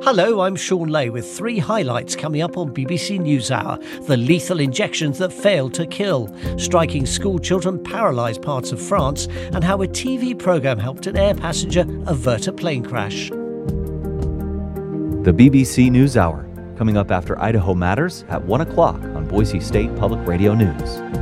Hello, I'm Sean Lay with three highlights coming up on BBC NewsHour. The lethal injections that failed to kill, striking school children paralysed parts of France, and how a TV programme helped an air passenger avert a plane crash. The BBC NewsHour, coming up after Idaho Matters at 1 o'clock on Boise State Public Radio News.